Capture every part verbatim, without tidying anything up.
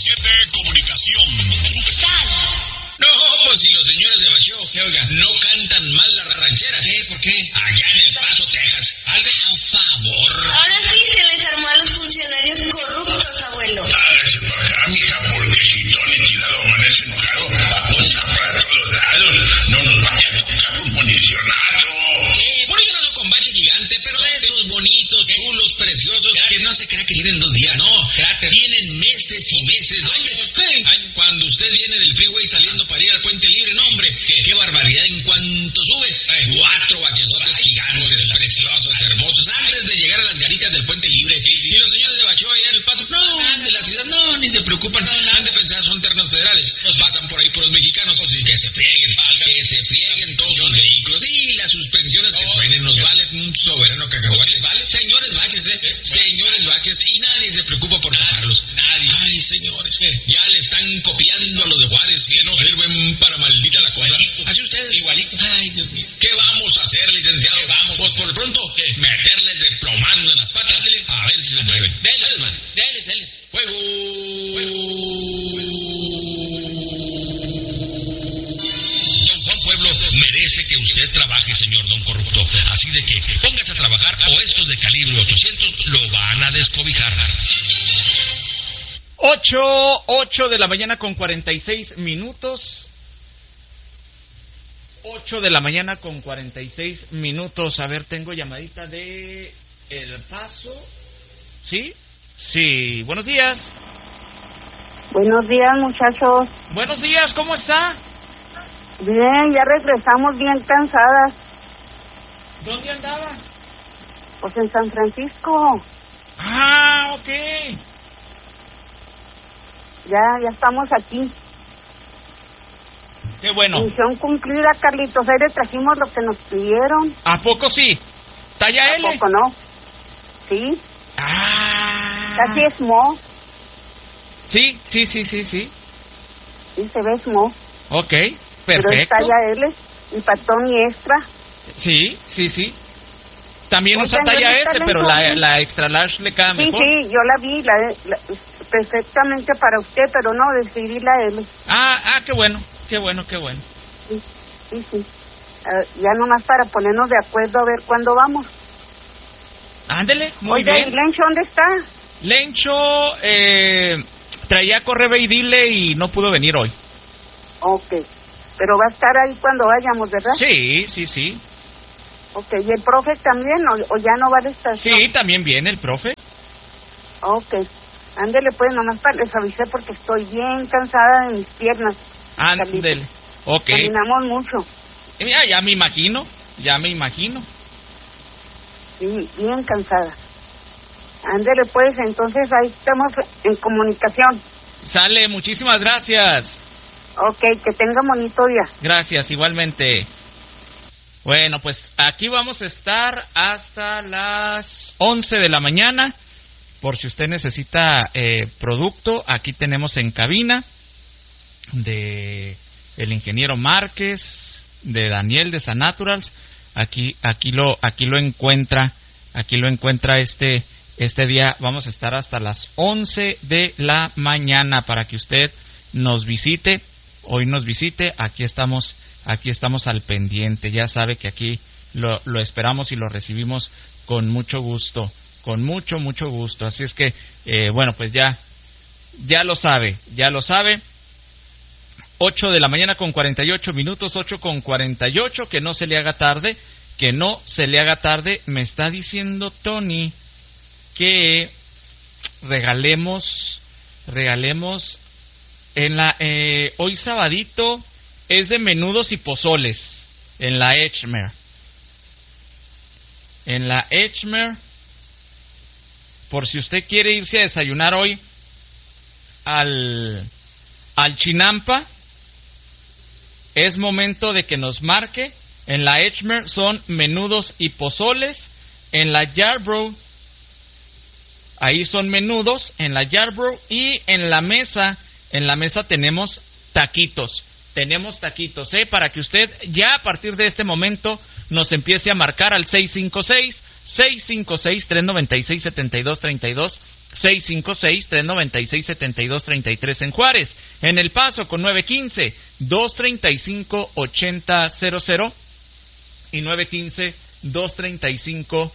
siete Comunicación. Cristal. No, pues si los señores de Bacheo, que oiga, no cantan mal las rancheras. ¿Eh? ¿Por qué? Allá en El Paso, Texas. Algo a favor. Ahora sí se les armó a los funcionarios corruptos, abuelo. Hágase para acá, mija, porque si Tony Tirado amanece enojado, apunta para todos lados. No nos vaya a tocar un municionazo. Eh, por eso no con bache gigante, pero de esos bonitos, chulos, preciosos, que no se crea que tienen dos días, no. Tienen meses y meses. ¿Dónde? Ay, cuando usted viene del freeway saliendo para ir al Puente Libre, no, hombre, qué, qué barbaridad. En cuanto sube, ay, cuatro bachesotes gigantes, preciosos, hermosos, antes de llegar a las garitas del Puente Libre. Sí, sí. Y los señores de Bacheo allá en El Paso, no, de la ciudad, no, ni se preocupan, han de pensar, son ternos federales. Nos pasan por ahí por los mexicanos, así que se frieguen, que se frieguen todos sus vehículos. Y las suspensiones que suenen nos valen un soberano cacahuate. ¿Vale? Señores baches, eh, señores baches, y nadie se preocupa por bajarlos. Nadie. Ay, señores, ya le están copiando a los de Juárez, que no sirven para maldita la cosa. Así ustedes. Igualito. Ay, Dios mío. ¿Qué vamos a hacer, licenciado? Vamos. Pues por lo pronto, ¿qué? Meterles de plomando en las patas. A ver si se mueven. Dele, man. Dele, dele. Fuego. Don Juan Pueblo merece que usted trabaje, señor don corrupto. Así de que póngase a trabajar o estos de calibre ochocientos lo van a descobijar. Ocho, ocho de la mañana con cuarenta y seis minutos. Ocho de la mañana con cuarenta y seis minutos. A ver, tengo llamadita de El Paso. ¿Sí? Sí. Buenos días. Buenos días, muchachos. Buenos días, ¿cómo está? Bien, ya regresamos bien cansadas. ¿Dónde andaba? Pues en San Francisco. Ah, ok. Ya, ya estamos aquí. Qué bueno. Misión cumplida, Carlitos. Ahí le trajimos lo que nos pidieron. ¿A poco sí? ¿Talla L? ¿A poco no? Sí. Ah. Casi es Mo. Sí, sí, sí, sí, sí. Sí, se ve Mo. Ok, perfecto. Pero es talla L, y patón y extra. Sí, sí, sí. También Oigan, usa talla ¿dónde S, está pero el la, enfoque? la extra large le queda Sí, mejor. sí, yo la vi, la, la, perfectamente para usted, pero no, decidí la L. Ah, ah, qué bueno, qué bueno, qué bueno. Sí, sí, sí. Uh, ya nomás para ponernos de acuerdo a ver cuándo vamos. Ándele, muy Oiga, bien. ¿y Lencho dónde está? Lencho eh, traía correo y dile y no pudo venir hoy. Ok, pero va a estar ahí cuando vayamos, ¿verdad? Sí, sí, sí. Ok, ¿y el profe también o, o ya no va a estar? Sí, también viene el profe. Ok, ándele pues, nomás para les avisé porque estoy bien cansada de mis piernas. Ándele, ok. Caminamos mucho. Ya, ya me imagino, ya me imagino. Sí, bien cansada. Ándele pues, entonces ahí estamos en comunicación. Sale, muchísimas gracias. Ok, que tenga bonito día. Gracias, igualmente. Bueno, pues aquí vamos a estar hasta las once de la mañana. Por si usted necesita eh, producto, aquí tenemos en cabina de el ingeniero Márquez, de Daniel de Sanaturals. Aquí, aquí lo, aquí lo encuentra, aquí lo encuentra este, este día. Vamos a estar hasta las once de la mañana para que usted nos visite. Hoy nos visite. Aquí estamos, aquí estamos al pendiente. Ya sabe que aquí lo, lo esperamos y lo recibimos con mucho gusto, con mucho, mucho gusto. Así es que, eh, bueno, pues ya, ya lo sabe, ya lo sabe. ocho de la mañana con cuarenta y ocho minutos, ocho con cuarenta y ocho, que no se le haga tarde, que no se le haga tarde. Me está diciendo Tony que regalemos, regalemos en la, eh, hoy sabadito es de menudos y pozoles, en la Edgemer. En la Edgemer, por si usted quiere irse a desayunar hoy al, al Chinampa, es momento de que nos marque. En la Edgemer son menudos y pozoles. En la Yarborough, ahí son menudos, en la Yarborough. Y en la mesa, en la mesa tenemos taquitos. Tenemos taquitos, ¿eh? Para que usted ya a partir de este momento nos empiece a marcar al seis cinco seis, seis cinco seis, tres nueve seis, siete dos tres dos. seis cinco seis, tres nueve seis, siete dos tres tres en Juárez. En El Paso con nueve uno cinco, dos tres cinco, ocho cero cero cero y nueve uno cinco, dos tres cinco,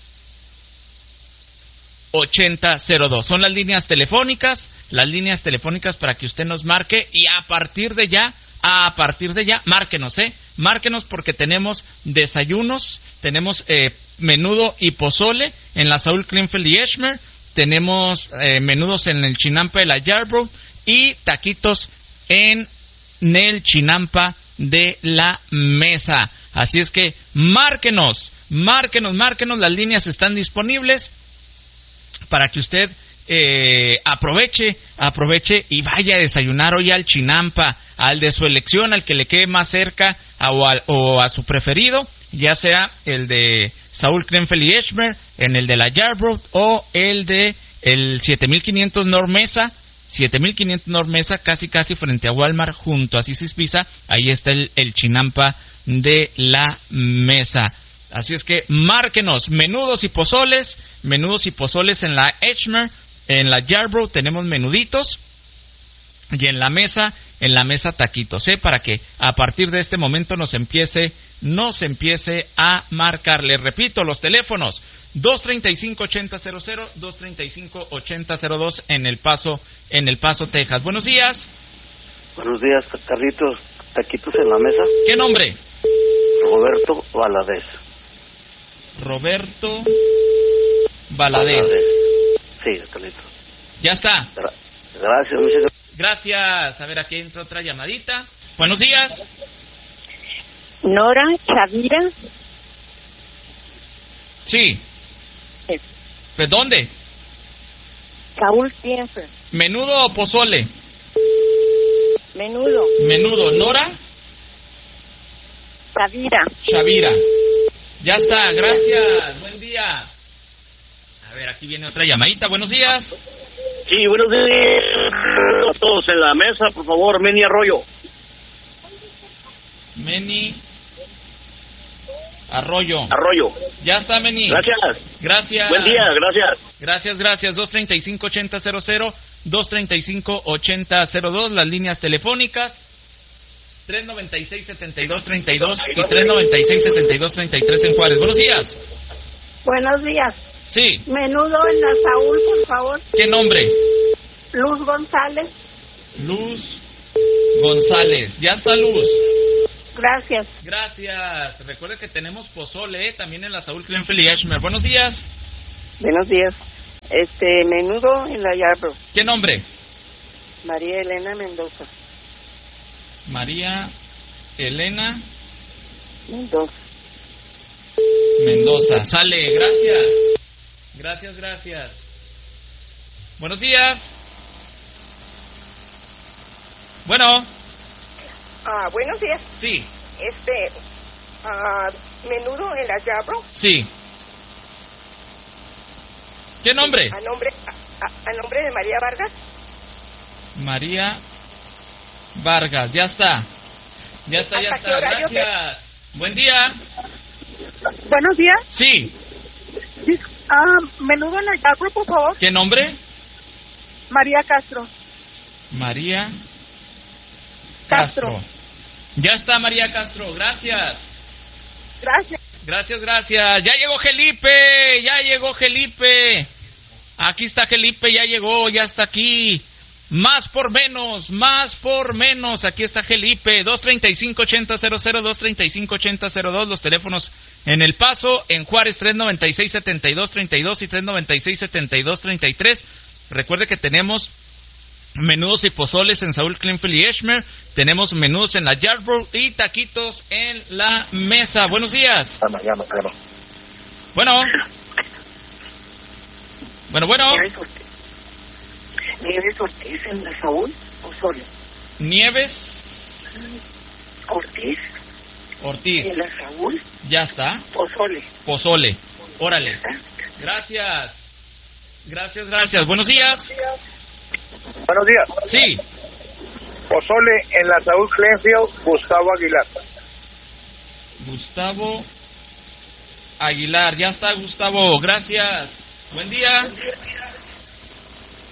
ocho cero cero dos. Son las líneas telefónicas, las líneas telefónicas para que usted nos marque y a partir de ya, a partir de ya, márquenos, ¿eh? Márquenos porque tenemos desayunos, tenemos eh, menudo y pozole en la Saúl Kleinfeld y Eschmer, tenemos eh, menudos en el Chinampa de la Yarbrough y taquitos en el Chinampa de la Mesa. Así es que márquenos, márquenos, márquenos, las líneas están disponibles para que usted eh, aproveche, aproveche y vaya a desayunar hoy al Chinampa, al de su elección, al que le quede más cerca a, o, a, o a su preferido, ya sea el de Saúl Kleinfeld y Eschmer, en el de la Yarbrough o el de el siete mil quinientos North Mesa, siete mil quinientos North Mesa, casi casi frente a Walmart, junto a Sissy's Pizza, ahí está el, el Chinampa de la Mesa. Así es que márquenos, menudos y pozoles, menudos y pozoles en la Eschmer, en la Yarbrough tenemos menuditos, y en la mesa, en la mesa taquitos, ¿eh? Para que a partir de este momento nos empiece, nos empiece a marcar. Les repito, los teléfonos, dos tres cinco, ocho cero cero cero, dos tres cinco, ocho cero cero dos en El Paso, en El Paso, Texas. Buenos días. Buenos días, Carlitos, taquitos en la mesa. ¿Qué nombre? Roberto Valadez. Roberto Valadez. Valadez. Sí, Carlitos. Ya está. Gra- gracias, muchas gracias. Gracias. A ver, aquí entra otra llamadita. Buenos días. Nora Chavira. Sí. Sí. ¿De dónde? Saúl Kleinfeld. ¿Menudo o pozole? Menudo. Menudo. ¿Nora? Chavira. Chavira. Ya está, gracias. Buen día. A ver, aquí viene otra llamadita. Buenos días. Sí, buenos días a todos en la mesa, por favor, Meni Arroyo. Meni Arroyo. Arroyo. Ya está, Meni. Gracias. Gracias. Buen día, gracias. Gracias, gracias. dos tres cinco, ocho cero cero cero, dos tres cinco, ocho cero cero dos, las líneas telefónicas. tres nueve seis, siete dos tres dos y tres nueve seis, siete dos tres tres en Juárez. Buenos días. Buenos días. Sí. Menudo en la Saúl, por favor. ¿Qué nombre? Luz González. Luz González. Ya está, Luz. Gracias. Gracias. Recuerde que tenemos pozole, ¿eh? También en la Saúl Kleinfeld y Eschmer. Buenos días. Buenos días. Este, menudo en la Yarbrough. ¿Qué nombre? María Elena Mendoza. María Elena Mendoza. Mendoza. Sale, gracias. Gracias, gracias. Buenos días. Bueno. Ah, buenos días. Sí. Este, ah, menudo en la Yarbrough. Sí. ¿Qué nombre? A nombre, a, a- a nombre de María Vargas. María Vargas. Ya está. Ya está, ya ¿Hasta está. qué horario? Gracias. Buen día. Buenos días. Sí. Ah, menudo en la Yarbrough, por favor. ¿Qué nombre? María Castro. María Castro. Ya está, María Castro. Gracias. Gracias. Gracias, gracias. Ya llegó Felipe. Ya llegó Felipe. Aquí está Felipe. Ya llegó. Ya está aquí. Más por menos. Más por menos. Aquí está Felipe. dos tres cinco, ocho cero cero cero, dos tres cinco, ocho cero cero dos. Los teléfonos en El Paso. En Juárez, tres nueve seis, siete dos tres dos y tres nueve seis, siete dos tres tres. Recuerde que tenemos menudos y pozoles en Saúl Kleinfeld y Eschmer. Tenemos menudos en la Yarbrough y taquitos en la mesa. Buenos días. Llama, llama, llama. Bueno. Bueno, bueno. Nieves Ortiz. Nieves Ortiz en la Saúl o Solo. Nieves Ortiz Ortiz. en la Saúl Ya está. o Sole. Pozole. Órale. Gracias. Gracias, gracias. Buenos días. Buenos días. Sí. Pozole en la Saúl Kleinfeld, Gustavo Aguilar. Gustavo Aguilar. Ya está, Gustavo. Gracias. Buen día.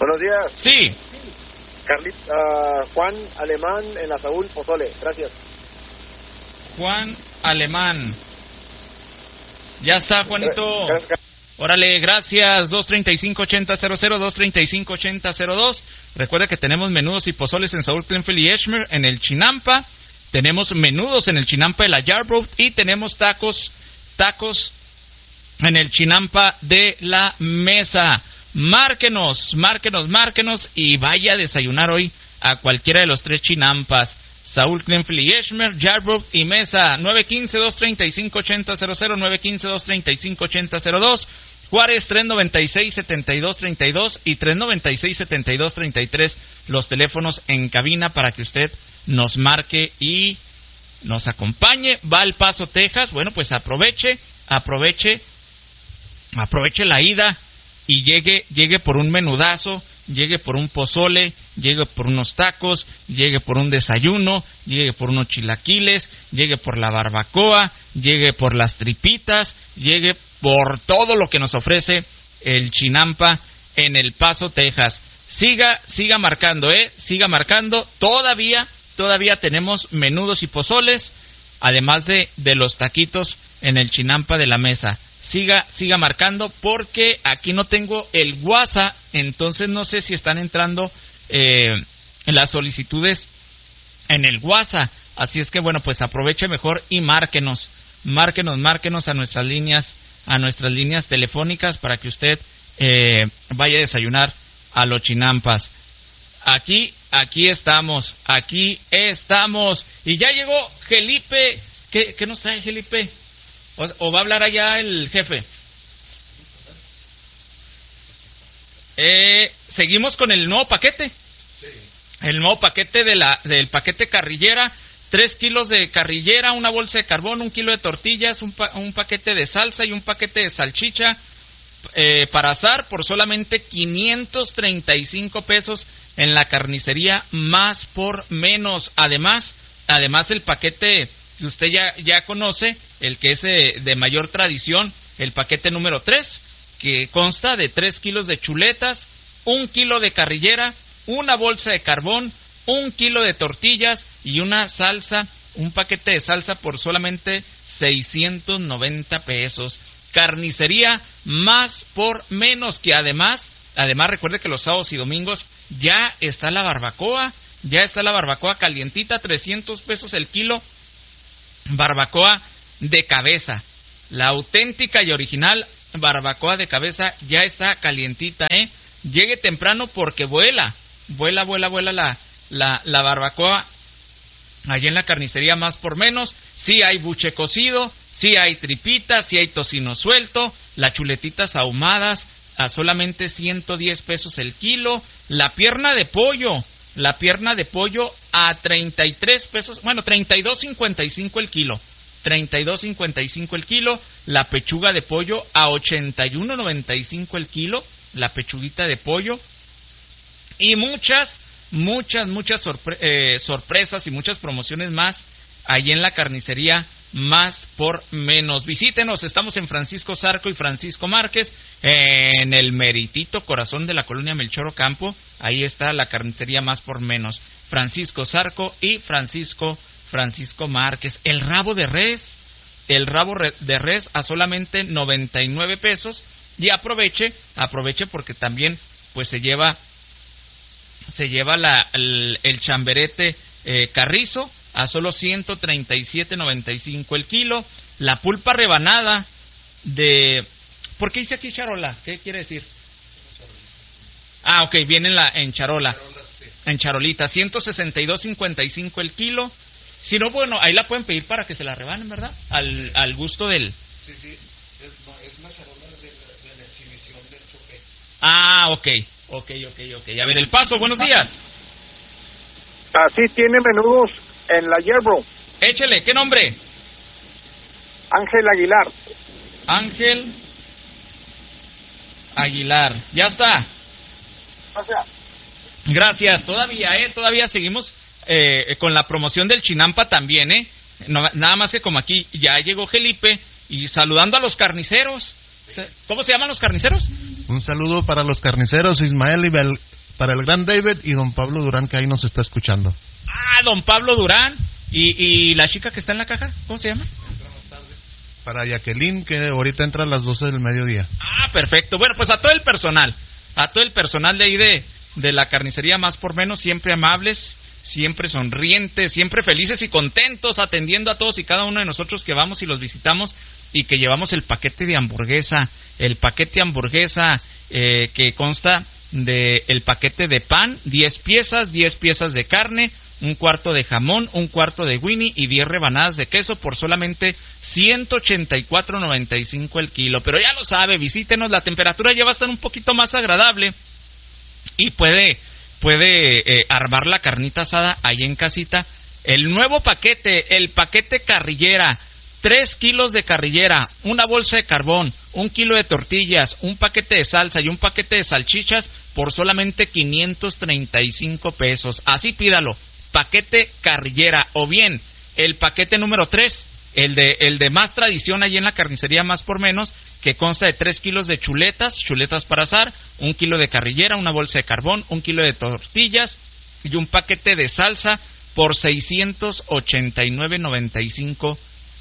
Buenos días. Sí. Carlit, uh, Juan Alemán en la Saúl Pozole. Gracias. Juan Alemán. Ya está, Juanito. Gracias. Órale, gracias. dos treinta y cinco, ochenta cero cero, dos treinta y cinco, ochenta cero dos. Recuerda que tenemos menudos y pozoles en Saúl, Glenfield y Eshmer, en el Chinampa. Tenemos menudos en el Chinampa de la Yarbrough y tenemos tacos, tacos en el Chinampa de la Mesa. Márquenos, márquenos, márquenos y vaya a desayunar hoy a cualquiera de los tres Chinampas. Saúl, Glenfield y Eshmer, Yarbrough y Mesa. nueve uno cinco, dos treinta y cinco, ochenta cero cero, nueve uno cinco, dos treinta y cinco, ochenta cero dos. Juárez tres noventa y seis, setenta y dos treinta y dos y tres noventa y seis, setenta y dos treinta y tres, los teléfonos en cabina para que usted nos marque y nos acompañe. Va al Paso, Texas. Bueno, pues aproveche, aproveche, aproveche la ida y llegue, llegue por un menudazo, llegue por un pozole, llegue por unos tacos, llegue por un desayuno, llegue por unos chilaquiles, llegue por la barbacoa, llegue por las tripitas, llegue por todo lo que nos ofrece el Chinampa en El Paso, Texas. Siga, siga marcando, eh, siga marcando. Todavía, todavía tenemos menudos y pozoles, además de, de los taquitos en el Chinampa de la Mesa. Siga, siga marcando porque aquí no tengo el WhatsApp, entonces no sé si están entrando eh, las solicitudes en el WhatsApp. Así es que bueno, pues aproveche mejor y márquenos, márquenos, márquenos a nuestras líneas, a nuestras líneas telefónicas para que usted eh, vaya a desayunar a los Chinampas. Aquí, aquí estamos, aquí estamos. Y ya llegó Felipe. ¿Qué, qué nos trae Felipe? ¿O, ¿O va a hablar allá el jefe? Eh, seguimos con el nuevo paquete. Sí. El nuevo paquete de la, del paquete carrillera. Tres kilos de carrillera, una bolsa de carbón, un kilo de tortillas, un, pa, un paquete de salsa y un paquete de salchicha eh, para asar por solamente quinientos treinta y cinco pesos en la carnicería Más por Menos. Además, además el paquete que usted ya, ya conoce, el que es de, de mayor tradición, el paquete número tres, que consta de tres kilos de chuletas, un kilo de carrillera, una bolsa de carbón, un kilo de tortillas y una salsa, un paquete de salsa por solamente seiscientos noventa pesos. Carnicería Más por Menos, que además, además recuerde que los sábados y domingos ya está la barbacoa, ya está la barbacoa calientita, trescientos pesos el kilo, barbacoa de cabeza, la auténtica y original barbacoa de cabeza ya está calientita, ¿eh? Llegue temprano porque vuela, vuela, vuela, vuela la La, la barbacoa allí en la carnicería Más por Menos. Sí hay buche cocido, sí hay tripitas, sí hay tocino suelto, las chuletitas ahumadas a solamente ciento diez pesos el kilo, la pierna de pollo, la pierna de pollo a treinta y tres pesos, bueno, treinta y dos cincuenta y cinco el kilo, treinta y dos cincuenta y cinco el kilo, la pechuga de pollo a ochenta y uno noventa y cinco el kilo, la pechuguita de pollo y muchas Muchas, muchas sorpre- eh, sorpresas y muchas promociones más ahí en la carnicería Más por Menos. Visítenos, estamos en Francisco Zarco y Francisco Márquez, en el meritito corazón de la colonia Melchor Ocampo. Ahí está la carnicería Más por Menos. Francisco Zarco y Francisco, Francisco Márquez. El rabo de res, el rabo re- de res a solamente noventa y nueve pesos. Y aproveche, aproveche porque también pues se lleva... se lleva la, el, el chamberete eh, carrizo a solo ciento treinta y siete noventa y cinco el kilo, la pulpa rebanada de... ¿Por qué dice aquí charola? ¿Qué quiere decir? Ah, ok, viene en, la, en charola, en charolita, ciento sesenta y dos cincuenta y cinco el kilo. Si no, bueno, ahí la pueden pedir para que se la rebanen, ¿verdad? Al, al gusto del... Sí, sí, es, no, es la charola de la, de la exhibición del choque. Ah, ok. Ok, ok, ok. A ver, El Paso, buenos días. Así tiene menudos en la Yarbrough. Échele, ¿qué nombre? Ángel Aguilar. Ángel Aguilar. Ya está. Gracias. Gracias. Todavía, ¿eh? Todavía seguimos eh, con la promoción del Chinampa también, ¿eh? No, nada más que como aquí ya llegó Felipe y saludando a los carniceros. ¿Cómo se llaman los carniceros? Un saludo para los carniceros Ismael y, Bel, para el gran David y don Pablo Durán, que ahí nos está escuchando. Ah, don Pablo Durán. ¿Y, y la chica que está en la caja? ¿Cómo se llama? Para Jacqueline, que ahorita entra a las doce del mediodía. Ah, perfecto. Bueno, pues a todo el personal, a todo el personal de ahí de, de la carnicería Más por Menos, siempre amables, siempre sonrientes, siempre felices y contentos, atendiendo a todos y cada uno de nosotros que vamos y los visitamos y que llevamos el paquete de hamburguesa, el paquete de hamburguesa eh, que consta de el paquete de pan, diez piezas, diez piezas de carne, un cuarto de jamón, un cuarto de Winnie y diez rebanadas de queso por solamente ciento ochenta y cuatro noventa y cinco el kilo. Pero ya lo sabe, visítenos, la temperatura ya va a estar un poquito más agradable y puede, puede eh, armar la carnita asada ahí en casita. El nuevo paquete, el paquete carrillera, tres kilos de carrillera, una bolsa de carbón, un kilo de tortillas, un paquete de salsa y un paquete de salchichas por solamente quinientos treinta y cinco pesos. Así pídalo. Paquete carrillera, o bien el paquete número tres, el de el de más tradición allí en la carnicería Más por Menos, que consta de tres kilos de chuletas, chuletas para asar, un kilo de carrillera, una bolsa de carbón, un kilo de tortillas y un paquete de salsa por seiscientos ochenta y nueve noventa y cinco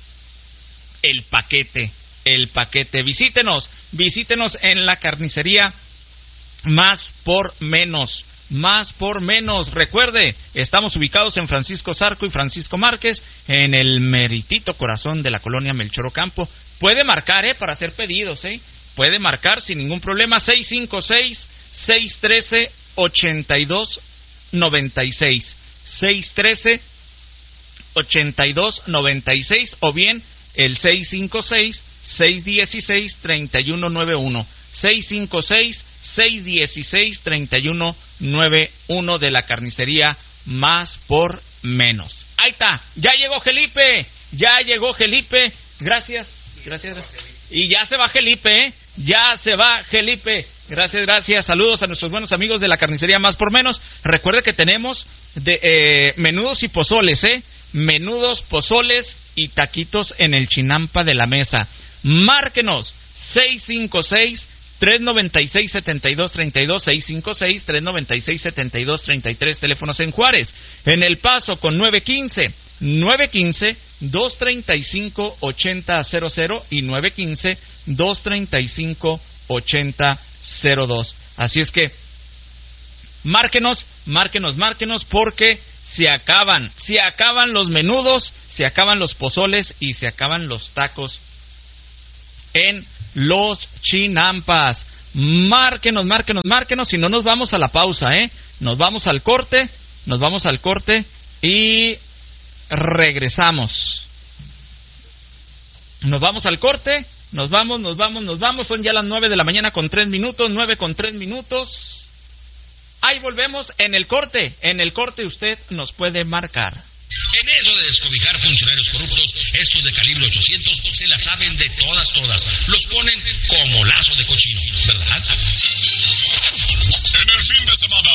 el paquete, el paquete. Visítenos, visítenos en la carnicería Más por Menos. Más por Menos. Recuerde, estamos ubicados en Francisco Zarco y Francisco Márquez, en el meritito corazón de la colonia Melchor Ocampo. Puede marcar, eh, para hacer pedidos, eh. Puede marcar sin ningún problema. seis cinco seis, seis uno tres, ocho dos nueve seis. seis uno tres, ocho dos nueve seis o bien el seis cinco seis, seis uno seis, tres uno nueve uno. seis cinco seis, seis uno seis, tres uno nueve uno de la carnicería Más por Menos. Ahí está, ya llegó Felipe, ya llegó Felipe, gracias, gracias, gracias. Y ya se va Felipe, ¿eh? Ya se va Felipe, gracias, gracias, saludos a nuestros buenos amigos de la carnicería Más por Menos. Recuerde que tenemos de, eh, menudos y pozoles, ¿eh? Menudos, pozoles y taquitos en el Chinampa de la Mesa. Márquenos, seis cinco seis, tres nueve seis, siete dos tres dos, seis cinco seis, tres nueve seis, siete dos tres tres, teléfonos en Juárez. En El Paso con nueve uno cinco, nueve uno cinco, dos tres cinco, ocho cero cero cero y nueve uno cinco, dos tres cinco, ocho cero cero dos. Así es que márquenos, márquenos, márquenos porque se acaban, se acaban los menudos, se acaban los pozoles y se acaban los tacos en los Chinampas. Márquenos, márquenos, márquenos, si no nos vamos a la pausa, ¿eh? Nos vamos al corte, nos vamos al corte y regresamos. Nos vamos al corte, nos vamos, nos vamos, nos vamos. Son ya las nueve de la mañana con tres minutos, nueve con tres minutos. Ahí volvemos en el corte, en el corte usted nos puede marcar. En eso de descobijar funcionarios corruptos, estos de calibre ochocientos se la saben de todas, todas. Los ponen como lazo de cochino, ¿verdad? En el fin de semana